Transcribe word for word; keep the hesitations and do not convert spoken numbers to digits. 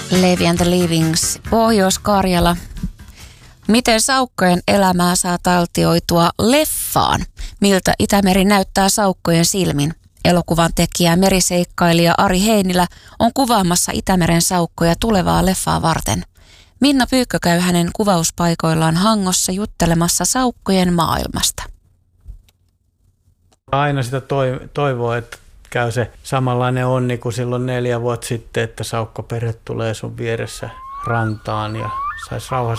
Levi and the Leavings, Pohjois-Karjala. Miten saukkojen elämää saa taltioitua leffaan? Miltä Itämeri näyttää saukkojen silmin? Elokuvan tekijä meriseikkailija Ari Heinilä on kuvaamassa Itämeren saukkoja tulevaa leffaa varten. Minna Pyykkö käy hänen kuvauspaikoillaan Hangossa juttelemassa saukkojen maailmasta. Aina sitä toivoo, että käy se samanlainen onni kuin silloin neljä vuotta sitten, että saukkoperhe tulee sun vieressä rantaan ja saisi rauhassa